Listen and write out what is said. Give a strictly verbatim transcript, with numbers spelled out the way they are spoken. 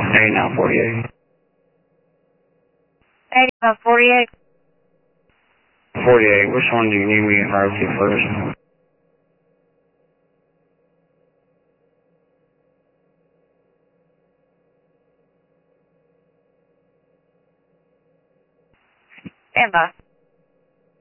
eighty-nine forty-eight. eighty-nine forty-eight. forty-eight, which one do you need me in emergency first? Stand by.